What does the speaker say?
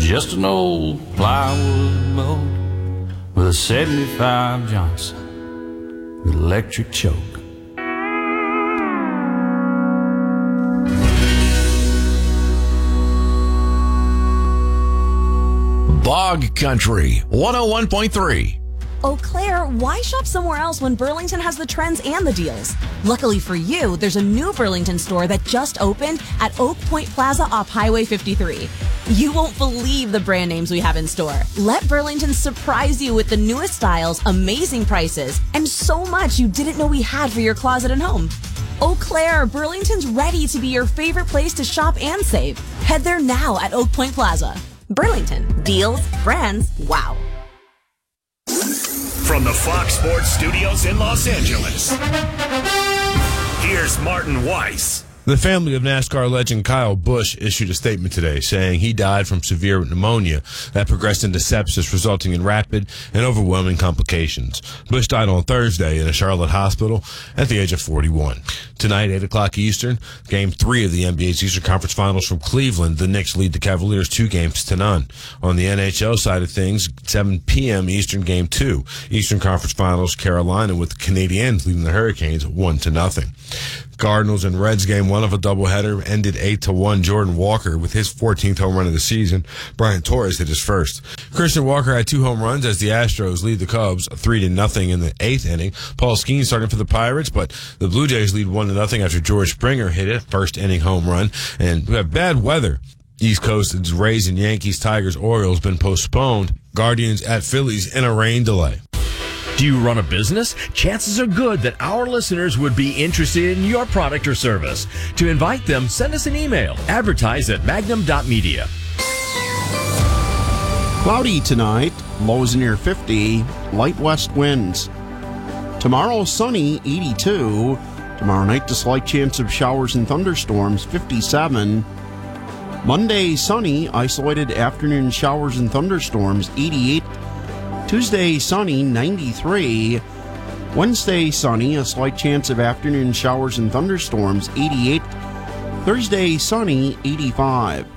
just an old plywood mold with a 75 Johnson with electric choke. Bog Country 101.3. Eau Claire, why shop somewhere else when Burlington has the trends and the deals? Luckily for you, there's a new Burlington store that just opened at Oak Point Plaza off Highway 53. You won't believe the brand names we have in store. Let Burlington surprise you with the newest styles, amazing prices, and so much you didn't know we had for your closet and home. Eau Claire, Burlington's ready to be your favorite place to shop and save. Head there now at Oak Point Plaza. Burlington, deals, brands, wow. From the Fox Sports Studios in Los Angeles, here's Martin Weiss. The family of NASCAR legend Kyle Busch issued a statement today saying he died from severe pneumonia that progressed into sepsis, resulting in rapid and overwhelming complications. Busch died on Thursday in a Charlotte hospital at the age of 41. Tonight, 8 o'clock Eastern, Game 3 of the NBA's Eastern Conference Finals from Cleveland. The Knicks lead the Cavaliers 2-0. On the NHL side of things, 7 p.m. Eastern Game 2. Eastern Conference Finals, Carolina with the Canadiens leading the Hurricanes 1-0. Cardinals and Reds game 1 of a doubleheader ended 8-1. Jordan Walker with his 14th home run of the season. Brian Torres hit his first. Christian Walker had 2 home runs as the Astros lead the Cubs 3-0 in the 8th inning. Paul Skeens starting for the Pirates, but the Blue Jays lead 1-0 after George Springer hit a first inning home run. And we have bad weather. East Coast, it's Rays and Yankees, Tigers, Orioles been postponed. Guardians at Phillies in a rain delay. Do you run a business? Chances are good that our listeners would be interested in your product or service. To invite them, send us an email. Advertise at magnum.media. Cloudy tonight, lows near 50, light west winds. Tomorrow, sunny, 82. Tomorrow night, a slight chance of showers and thunderstorms, 57. Monday, sunny, isolated afternoon showers and thunderstorms, 88. Tuesday, sunny, 93. Wednesday, sunny, a slight chance of afternoon showers and thunderstorms, 88. Thursday, sunny, 85.